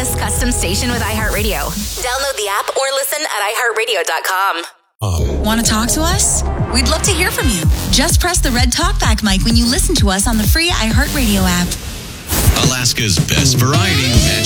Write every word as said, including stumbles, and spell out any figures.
Indianapolis custom station with iHeartRadio. Download the app or listen at i heart radio dot com. Um. Want to talk to us? We'd love to hear from you. Just press the red talkback mic when you listen to us on the free iHeartRadio app. Alaska's best variety.